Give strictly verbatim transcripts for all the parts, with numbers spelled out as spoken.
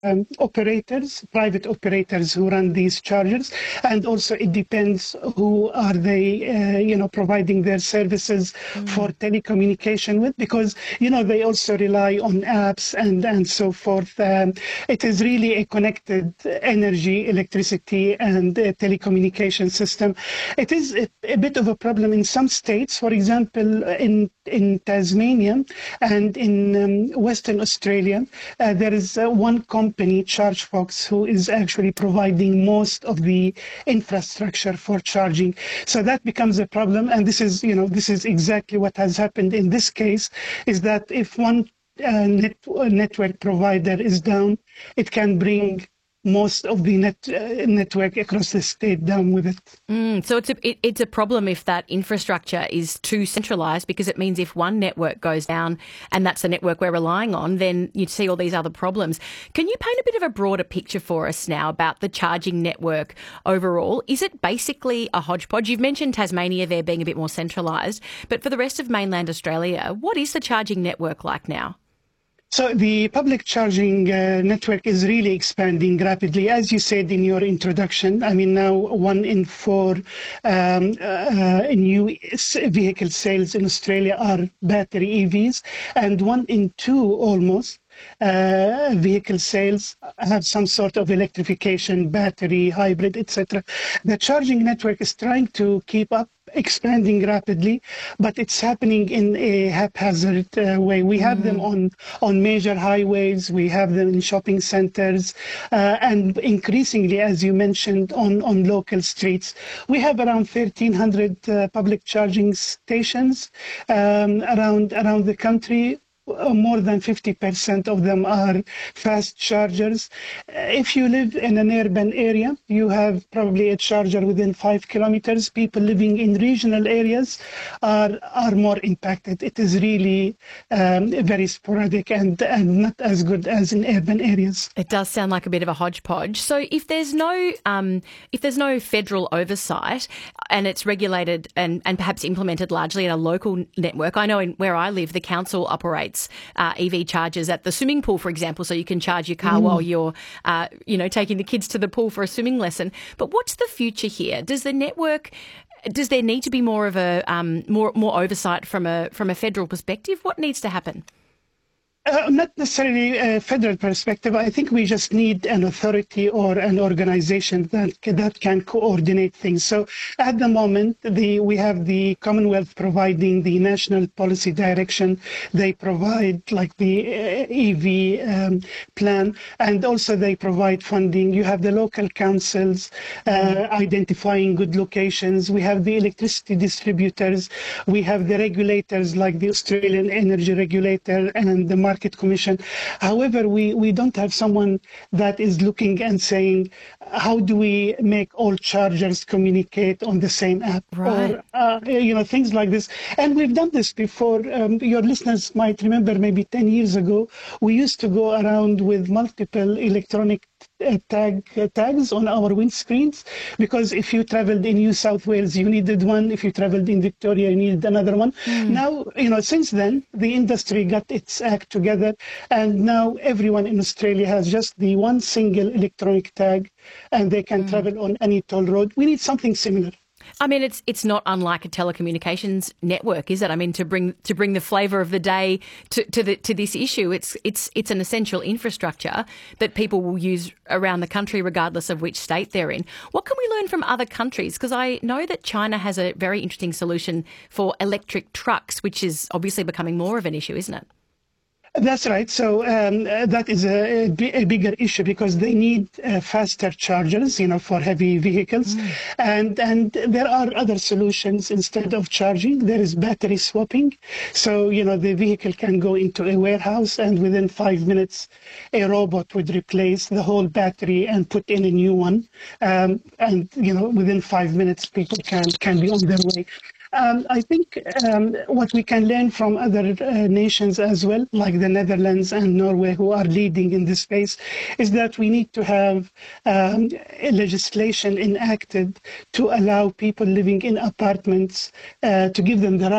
um, operators, private operators who run these chargers, and also it depends who are they, uh, you know, providing their services mm. for telecommunication with, because you know they also rely on apps and and so forth. Um, it is really a connected energy, electricity, and uh, telecommunication system. It is a, a bit of a problem in some states. For example, in in Tasmania and in um, Western Australia, uh, there is uh, one company, ChargeFox, who is actually providing most of the infrastructure for charging. So that becomes a problem. And this is, you know, this is exactly what has happened in this case, is that if one uh, net, uh, network provider is down, it can bring most of the net, uh, network across the state down with it. Mm, so it's a it, it's a problem if that infrastructure is too centralised, because it means if one network goes down and that's the network we're relying on, then you see all these other problems. Can you paint a bit of a broader picture for us now about the charging network overall? Is it basically a hodgepodge? You've mentioned Tasmania there being a bit more centralised, but for the rest of mainland Australia, what is the charging network like now? So the public charging uh, network is really expanding rapidly. As you said in your introduction, I mean, now one in four um, uh, new vehicle sales in Australia are battery E Vs, and one in two almost Uh, vehicle sales have some sort of electrification, battery, hybrid, et cetera. The charging network is trying to keep up, expanding rapidly, but it's happening in a haphazard uh, way. We have mm. them on, on major highways, we have them in shopping centers, uh, and increasingly, as you mentioned, on, on local streets. We have around thirteen hundred uh, public charging stations um, around, around the country. More than fifty percent of them are fast chargers. If you live in an urban area, you have probably a charger within five kilometers. People living in regional areas are are more impacted. It is really um, very sporadic and, and not as good as in urban areas. It does sound like a bit of a hodgepodge. So if there's no um, if there's no federal oversight and it's regulated and, and perhaps implemented largely in a local network, I know in where I live, the council operates Uh, E V chargers at the swimming pool, for example, so you can charge your car mm. while you're, uh, you know, taking the kids to the pool for a swimming lesson. But what's the future here? Does the network, does there need to be more of a um, more more oversight from a from a federal perspective? What needs to happen? Uh, not necessarily a federal perspective. I think we just need an authority or an organization that that can coordinate things. So at the moment, the we have the Commonwealth providing the national policy direction. They provide like the uh, E V um, plan, and also they provide funding. You have the local councils uh, identifying good locations. We have the electricity distributors. We have the regulators like the Australian Energy Regulator and the Market Commission. However, we, we don't have someone that is looking and saying, how do we make all chargers communicate on the same app? Right. Or, uh, you know, things like this. And we've done this before. Um, your listeners might remember maybe ten years ago, we used to go around with multiple electronic uh, tag uh, tags on our windscreens, because if you traveled in New South Wales, you needed one. If you traveled in Victoria, you needed another one. Mm. Now, you know, since then, the industry got its act together, and now everyone in Australia has just the one single electronic tag, and they can mm. travel on any toll road. We need something similar. I mean, it's it's not unlike a telecommunications network, is it? I mean, to bring to bring the flavour of the day to to, the, to this issue, it's it's it's an essential infrastructure that people will use around the country, regardless of which state they're in. What can we learn from other countries? Because I know that China has a very interesting solution for electric trucks, which is obviously becoming more of an issue, isn't it? That's right. So um, uh, that is a, a bigger issue, because they need uh, faster chargers, you know, for heavy vehicles. Mm. And and there are other solutions instead of charging. There is battery swapping. So, you know, the vehicle can go into a warehouse, and within five minutes, a robot would replace the whole battery and put in a new one. Um, and, you know, within five minutes, people can, can be on their way. Um, I think um, what we can learn from other uh, nations as well, like the Netherlands and Norway, who are leading in this space, is that we need to have um, legislation enacted to allow people living in apartments uh, to give them the right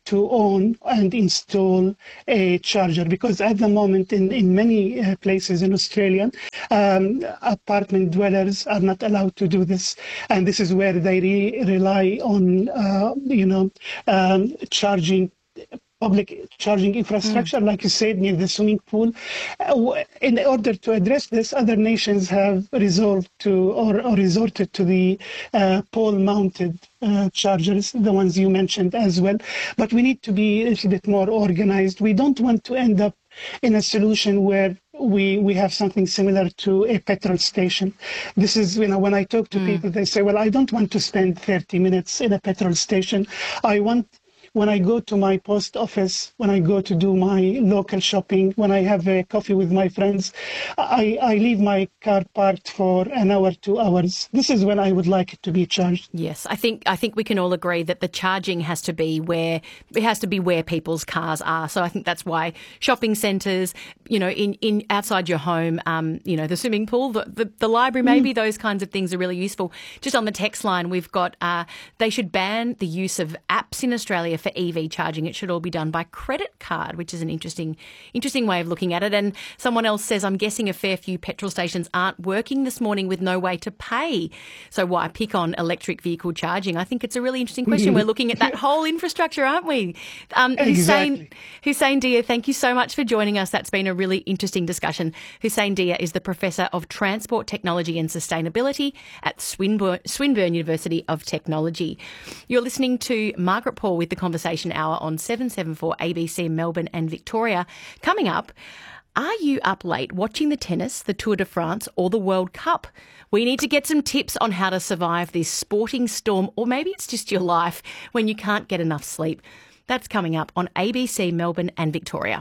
to own and install a charger, because at the moment in, in many uh, places in Australia, um, apartment dwellers are not allowed to do this. And this is where they re- rely on, uh, you know, um, charging public charging infrastructure, mm. like you said, near the swimming pool. Uh, in order to address this, other nations have resolved to or, or resorted to the uh, pole-mounted uh, chargers, the ones you mentioned as well. But we need to be a little bit more organized. We don't want to end up in a solution where we we have something similar to a petrol station. This is, you know, when I talk to mm. people, they say, well, I don't want to spend thirty minutes in a petrol station. I want When I go to my post office, when I go to do my local shopping, when I have a coffee with my friends, I, I leave my car parked for an hour, two hours. This is when I would like it to be charged. Yes, I think I think we can all agree that the charging has to be where it has to be where people's cars are. So I think that's why shopping centres, you know, in, in outside your home, um, you know, the swimming pool, the, the, the library, maybe mm. those kinds of things are really useful. Just on the text line, we've got uh, they should ban the use of apps in Australia for E V charging. It should all be done by credit card, which is an interesting interesting way of looking at it. And someone else says, I'm guessing a fair few petrol stations aren't working this morning with no way to pay. So why pick on electric vehicle charging? I think it's a really interesting question. We're looking at that whole infrastructure, aren't we? Um, exactly. Hussein, Hussein Dia, thank you so much for joining us. That's been a really interesting discussion. Hussein Dia is the Professor of Transport Technology and Sustainability at Swinburne, Swinburne University of Technology. You're listening to Margaret Paul with the Conversation Hour on seven seventy-four A B C Melbourne and Victoria. Coming up, are you up late watching the tennis, the Tour de France or the World Cup? We need to get some tips on how to survive this sporting storm, or maybe it's just your life when you can't get enough sleep. That's coming up on A B C Melbourne and Victoria.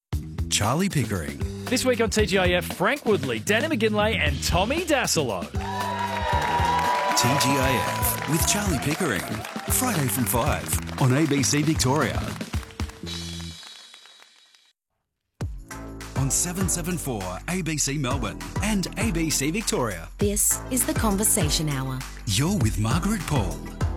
Charlie Pickering. This week on T G I F, Frank Woodley, Danny McGinlay and Tommy Dassolo. T G I F with Charlie Pickering. Friday from five on A B C Victoria. On seven seventy-four A B C Melbourne and A B C Victoria. This is the Conversation Hour. You're with Margaret Paul.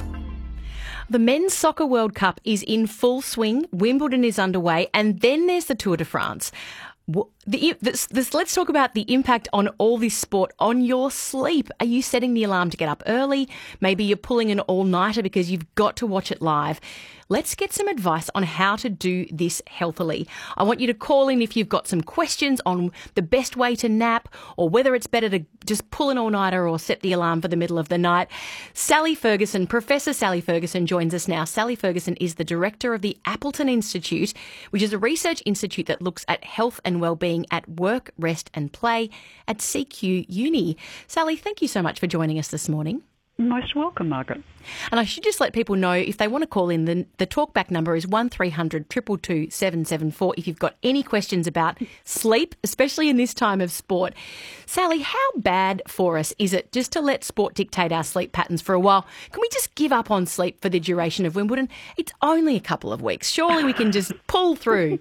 The Men's Soccer World Cup is in full swing. Wimbledon is underway, and then there's the Tour de France. The, this, this, let's talk about the impact on all this sport on your sleep. Are you setting the alarm to get up early? Maybe you're pulling an all-nighter because you've got to watch it live. Let's get some advice on how to do this healthily. I want you to call in if you've got some questions on the best way to nap, or whether it's better to just pull an all-nighter or set the alarm for the middle of the night. Sally Ferguson, Professor Sally Ferguson, joins us now. Sally Ferguson is the director of the Appleton Institute, which is a research institute that looks at health and well-being at work, rest and play at C Q Uni. Sally, thank you so much for joining us this morning. Most welcome, Margaret. And I should just let people know, if they want to call in, the, the talkback number is one three hundred, two two two, seven seven four if you've got any questions about sleep, especially in this time of sport. Sally, how bad for us is it just to let sport dictate our sleep patterns for a while? Can we just give up on sleep for the duration of Wimbledon? It's only a couple of weeks. Surely we can just pull through.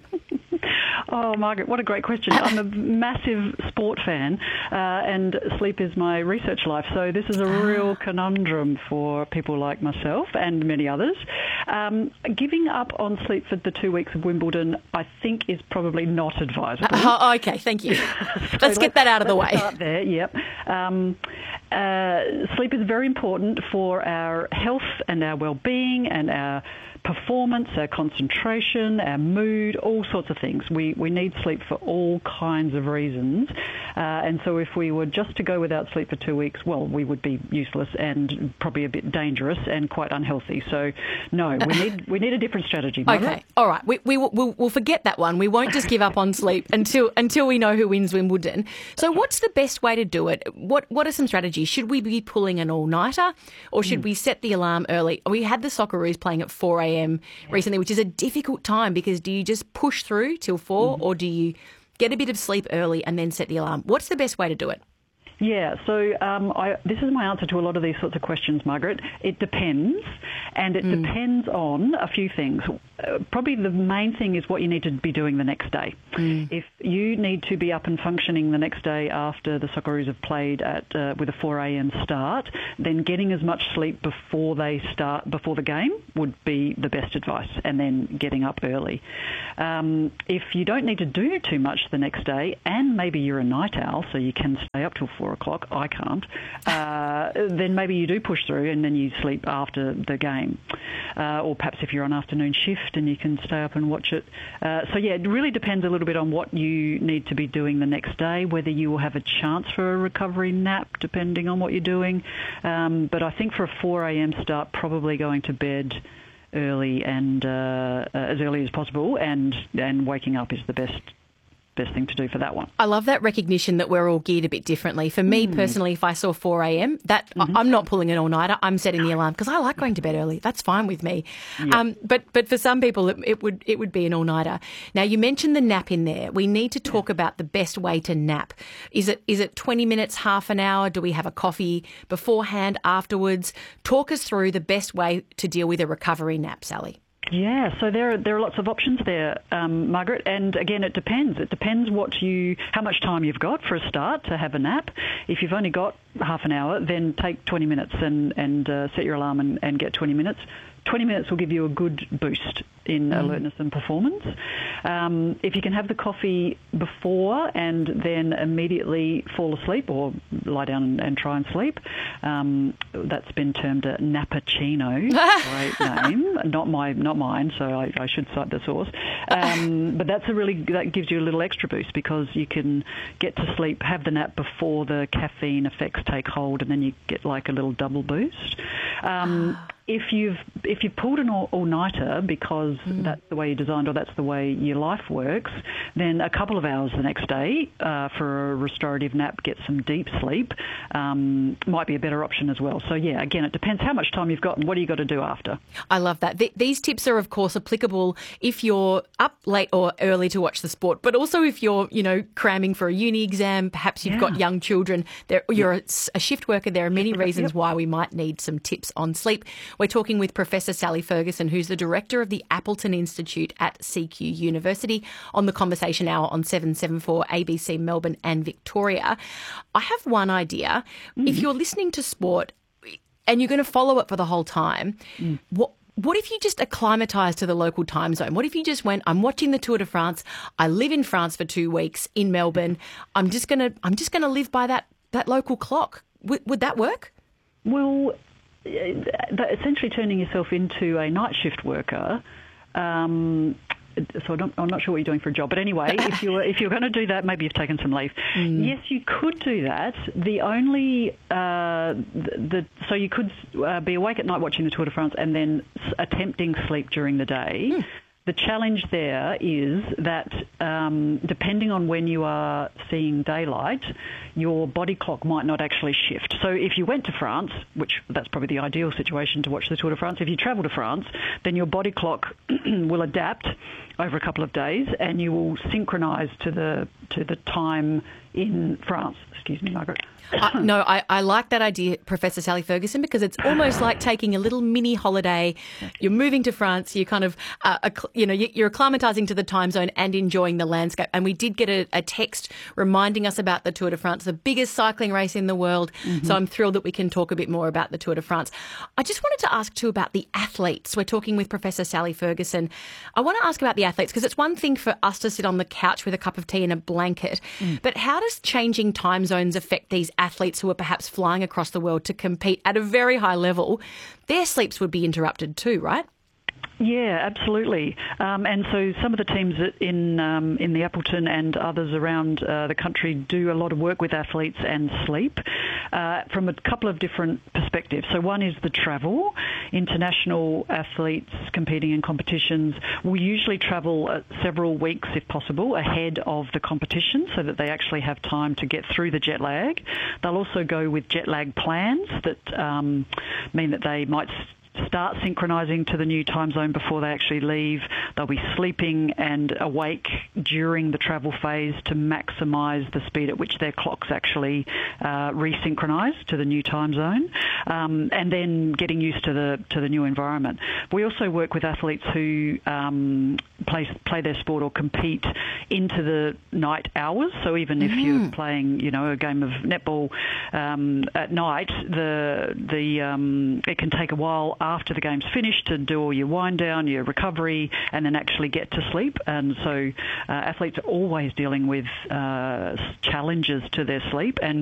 Oh, Margaret, what a great question. I'm a massive sport fan, uh, and sleep is my research life. So this is a real conundrum for people like myself and many others. Um, giving up on sleep for the two weeks of Wimbledon, I think, is probably not advisable. Uh, okay, thank you. so let's get that out of the way. Start there, yep. Um, uh, sleep is very important for our health and our well-being and our performance, our concentration, our mood, all sorts of things. We we need sleep for all kinds of reasons. Uh, and so if we were just to go without sleep for two weeks, well, we would be useless and probably a bit dangerous and quite unhealthy. So, no, we need we need a different strategy, Margaret. Okay, all right. We, we, we'll, we'll forget that one. We won't just give up on sleep until until we know who wins Wimbledon. So what's the best way to do it? What What are some strategies? Should we be pulling an all-nighter, or should mm. we set the alarm early? We had the Socceroos playing at four a.m. Yeah. recently, which is a difficult time, because do you just push through till four, mm-hmm. or do you get a bit of sleep early and then set the alarm? What's the best way to do it? Yeah, so um, I, this is my answer to a lot of these sorts of questions, Margaret. It depends, and it mm. depends on a few things. Uh, probably the main thing is what you need to be doing the next day. Mm. If you need to be up and functioning the next day after the Socceroos have played at uh, with a four a.m. start, then getting as much sleep before they start, before the game would be the best advice, and then getting up early. Um, if you don't need to do too much the next day, and maybe you're a night owl, so you can stay up till four o'clock, I can't, uh, then maybe you do push through and then you sleep after the game. Uh, or perhaps if you're on afternoon shift and you can stay up and watch it. Uh, so yeah, it really depends a little bit on what you need to be doing the next day, whether you will have a chance for a recovery nap depending on what you're doing. Um, but I think for a four a.m. start, probably going to bed early and uh, as early as possible, and, and waking up is the best best thing to do for that one. I love that recognition that we're all geared a bit differently. For me mm. personally, if I saw four a.m, that mm-hmm. I'm not pulling an all-nighter. I'm setting the alarm because I like going to bed early. That's fine with me. Yep. Um, but but for some people, it, it would it would be an all-nighter. Now, you mentioned the nap in there. We need to talk yeah. about the best way to nap. Is it is it twenty minutes, half an hour? Do we have a coffee beforehand, afterwards? Talk us through the best way to deal with a recovery nap, Sally. Yeah, so there are, there are lots of options there, um, Margaret, and again, it depends. It depends what you, how much time you've got for a start to have a nap. If you've only got half an hour, then take twenty minutes and, and uh, set your alarm and, and get twenty minutes. twenty minutes will give you a good boost in mm. alertness and performance. Um, if you can have the coffee before and then immediately fall asleep or lie down and, and try and sleep, um, that's been termed a nappuccino. Great name, not my, not mine. So I, I should cite the source. Um, but that's a really that gives you a little extra boost because you can get to sleep, have the nap before the caffeine effects take hold, and then you get like a little double boost. Um, If you've if you've pulled an all, all-nighter because mm. that's the way you're designed or that's the way your life works, then a couple of hours the next day uh, for a restorative nap, get some deep sleep, um, might be a better option as well. So, yeah, again, it depends how much time you've got and what are you got to do after. I love that. Th- these tips are, of course, applicable if you're up late or early to watch the sport, but also if you're, you know, cramming for a uni exam, perhaps you've yeah. got young children, there, you're a, a shift worker. There are many reasons yep. why we might need some tips on sleep. We're talking with Professor Sally Ferguson, who's the director of the Appleton Institute at C Q University, on the Conversation Hour on seven seventy-four A B C Melbourne and Victoria. I have one idea. Mm. If you're listening to sport and you're going to follow it for the whole time, mm. what What if you just acclimatise to the local time zone? What if you just went, I'm watching the Tour de France, I live in France for two weeks in Melbourne, I'm just going to I'm just going to live by that, that local clock. W- would that work? Well, essentially turning yourself into a night shift worker. Um, so I don't, I'm not sure what you're doing for a job, but anyway, if you're if you're going to do that, maybe you've taken some leave. Mm. Yes, you could do that. The only uh, the, the so you could uh, be awake at night watching the Tour de France and then attempting sleep during the day. Mm. The challenge there is that um, depending on when you are seeing daylight, your body clock might not actually shift. So if you went to France, which that's probably the ideal situation to watch the Tour de France, if you travel to France, then your body clock will adapt over a couple of days and you will synchronise to the to the time in France. Excuse me, Margaret. Uh, no, I, I like that idea, Professor Sally Ferguson, because it's almost like taking a little mini holiday. You're moving to France. You kind of, uh, you know, you're acclimatising to the time zone and enjoying the landscape. And we did get a, a text reminding us about the Tour de France, the biggest cycling race in the world. Mm-hmm. So I'm thrilled that we can talk a bit more about the Tour de France. I just wanted to ask too about the athletes. We're talking with Professor Sally Ferguson. I want to ask about the athletes because it's one thing for us to sit on the couch with a cup of tea and a blanket, mm. but how does changing time zones affect these athletes who are perhaps flying across the world to compete at a very high level? Their sleeps would be interrupted too, right? Yeah, absolutely. Um, and so some of the teams in um, in the Appleton and others around uh, the country do a lot of work with athletes and sleep uh, from a couple of different perspectives. So one is the travel. International athletes competing in competitions will usually travel uh, several weeks, if possible, ahead of the competition so that they actually have time to get through the jet lag. They'll also go with jet lag plans that um, mean that they might start synchronising to the new time zone before they actually leave. They'll be sleeping and awake during the travel phase to maximise the speed at which their clocks actually uh, resynchronise to the new time zone, um, and then getting used to the to the new environment. We also work with athletes who um, play play their sport or compete into the night hours. So even mm-hmm. if you're playing, you know, a game of netball um, at night, the the um, it can take a while after the game's finished to do all your wind down, your recovery, and then actually get to sleep. And so uh, athletes are always dealing with uh, challenges to their sleep, and